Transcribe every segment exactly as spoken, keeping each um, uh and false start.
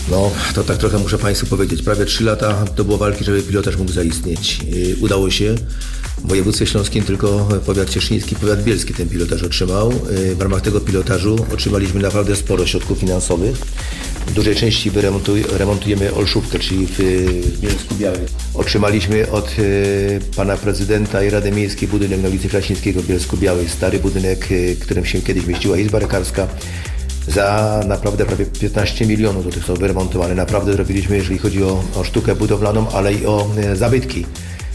No, to tak trochę muszę Państwu powiedzieć. Prawie trzy lata to było walki, żeby pilotaż mógł zaistnieć. Yy, udało się. W województwie śląskim tylko powiat cieszyński, powiat bielski ten pilotaż otrzymał. Yy, w ramach tego pilotażu otrzymaliśmy naprawdę sporo środków finansowych. W dużej części remontujemy Olszówkę, czyli w, w Bielsku Białej. Otrzymaliśmy od yy, pana prezydenta i Rady Miejskiej budynek na ulicy Krasińskiego w Bielsku Białej. Stary budynek, yy, którym się kiedyś mieściła izba lekarska. Za naprawdę prawie piętnaście milionów do tych są wyremontowane. Naprawdę zrobiliśmy, jeżeli chodzi o, o sztukę budowlaną, ale i o e, zabytki.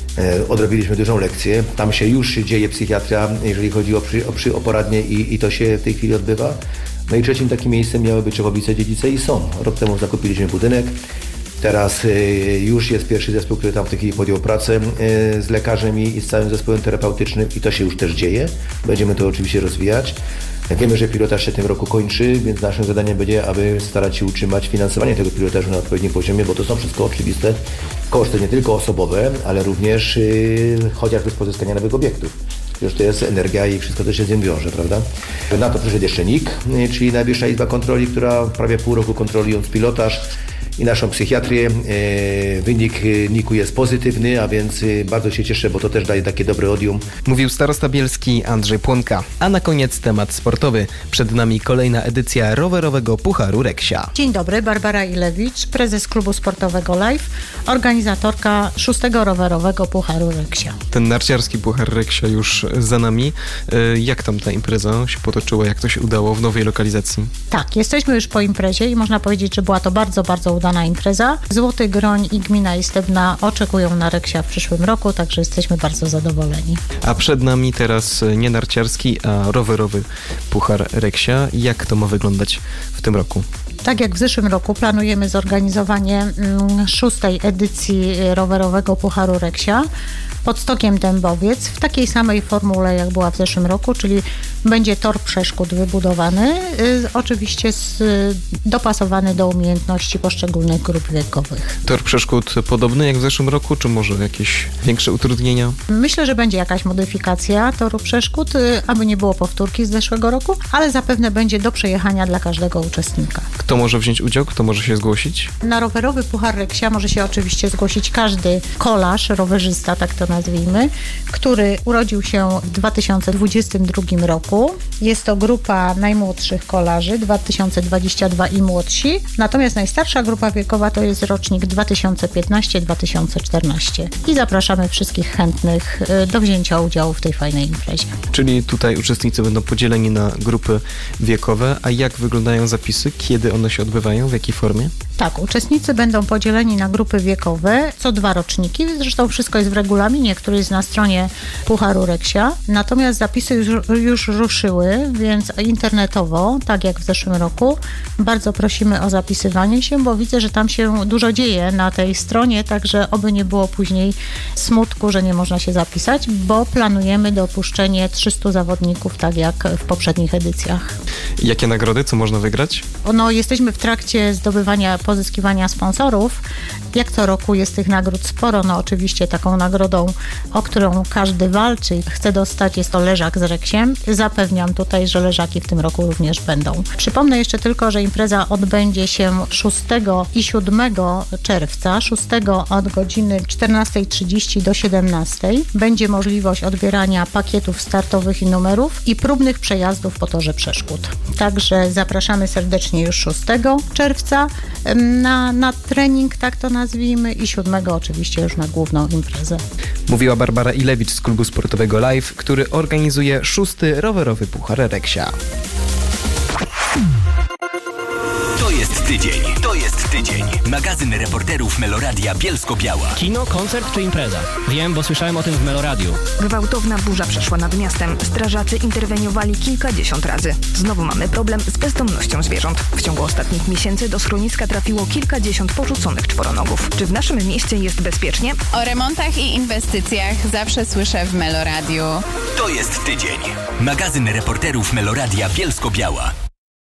E, odrobiliśmy dużą lekcję. Tam się już dzieje psychiatria, jeżeli chodzi o, przy, o, przy, o poradnie i, i to się w tej chwili odbywa. No i trzecim takim miejscem miały być Czechowice-Dziedzice i są. Rok temu zakupiliśmy budynek. Teraz e, już jest pierwszy zespół, który tam w tej chwili podjął pracę e, z lekarzem i, i z całym zespołem terapeutycznym i to się już też dzieje. Będziemy to oczywiście rozwijać. Wiemy, że pilotaż się w tym roku kończy, więc naszym zadaniem będzie, aby starać się utrzymać finansowanie tego pilotażu na odpowiednim poziomie, bo to są wszystko oczywiste koszty, nie tylko osobowe, ale również yy, chociażby z pozyskania nowych obiektów. Już to jest energia i wszystko to się z tym wiąże, prawda? Na to przyszedł jeszcze N I K, yy, czyli Najwyższa Izba Kontroli, która prawie pół roku kontrolując pilotaż i naszą psychiatrię. Wynik N I K-u jest pozytywny, a więc bardzo się cieszę, bo to też daje takie dobre odium. Mówił starosta bielski Andrzej Płonka. A na koniec temat sportowy. Przed nami kolejna edycja rowerowego Pucharu Reksia. Dzień dobry, Barbara Ilewicz, prezes klubu sportowego Life, organizatorka szóstego rowerowego Pucharu Reksia. Ten narciarski Puchar Reksia już za nami. Jak tam ta impreza się potoczyła? Jak to się udało w nowej lokalizacji? Tak, jesteśmy już po imprezie i można powiedzieć, że była to bardzo, bardzo udana impreza. Złoty Groń i gmina Istebna oczekują na Reksia w przyszłym roku, także jesteśmy bardzo zadowoleni. A przed nami teraz nie narciarski, a rowerowy Puchar Reksia. Jak to ma wyglądać w tym roku? Tak jak w zeszłym roku planujemy zorganizowanie mm, szóstej edycji rowerowego Pucharu Reksia pod Stokiem Dębowiec w takiej samej formule, jak była w zeszłym roku, czyli będzie tor przeszkód wybudowany, y, oczywiście z, y, dopasowany do umiejętności poszczególnych grup wiekowych. Tor przeszkód podobny jak w zeszłym roku, czy może jakieś większe utrudnienia? Myślę, że będzie jakaś modyfikacja toru przeszkód, y, aby nie było powtórki z zeszłego roku, ale zapewne będzie do przejechania dla każdego uczestnika. Kto może wziąć udział? Kto może się zgłosić? Na rowerowy Puchar Reksia może się oczywiście zgłosić każdy kolarz, rowerzysta, tak to nazwijmy, który urodził się w dwa tysiące dwudziestym drugim roku. Jest to grupa najmłodszych kolarzy, dwa tysiące dwudziesty drugi i młodsi. Natomiast najstarsza grupa wiekowa to jest rocznik dwa tysiące piętnasty do dwa tysiące czternastego. I zapraszamy wszystkich chętnych do wzięcia udziału w tej fajnej imprezie. Czyli tutaj uczestnicy będą podzieleni na grupy wiekowe. A jak wyglądają zapisy? Kiedy one się odbywają? W jakiej formie? Tak, uczestnicy będą podzieleni na grupy wiekowe, co dwa roczniki. Zresztą wszystko jest w regulaminie, który jest na stronie Pucharu Reksia. Natomiast zapisy już, już ruszyły, więc internetowo, tak jak w zeszłym roku, bardzo prosimy o zapisywanie się, bo widzę, że tam się dużo dzieje na tej stronie, także oby nie było później smutku, że nie można się zapisać, bo planujemy dopuszczenie trzystu zawodników, tak jak w poprzednich edycjach. Jakie nagrody? Co można wygrać? No, jesteśmy w trakcie zdobywania, pozyskiwania sponsorów. Jak co roku jest tych nagród sporo. No oczywiście taką nagrodą, o którą każdy walczy i chce dostać, jest to leżak z Reksiem. Zapewniam tutaj, że leżaki w tym roku również będą. Przypomnę jeszcze tylko, że impreza odbędzie się szóstego i siódmego czerwca. szóstego od godziny czternastej trzydzieści do siedemnastej. Będzie możliwość odbierania pakietów startowych i numerów i próbnych przejazdów po torze przeszkód. Także zapraszamy serdecznie już szóstego czerwca na, na trening, tak to nazwijmy, i siódmego oczywiście już na główną imprezę. Mówiła Barbara Ilewicz z klubu sportowego Life, który organizuje szósty rowerowy Puchar Reksia. To jest tydzień. To jest tydzień. Magazyn reporterów Meloradia Bielsko-Biała. Kino, koncert czy impreza? Wiem, bo słyszałem o tym w Meloradiu. Gwałtowna burza przeszła nad miastem. Strażacy interweniowali kilkadziesiąt razy. Znowu mamy problem z bezdomnością zwierząt. W ciągu ostatnich miesięcy do schroniska trafiło kilkadziesiąt porzuconych czworonogów. Czy w naszym mieście jest bezpiecznie? O remontach i inwestycjach zawsze słyszę w Meloradiu. To jest tydzień. Magazyn reporterów Meloradia Bielsko-Biała.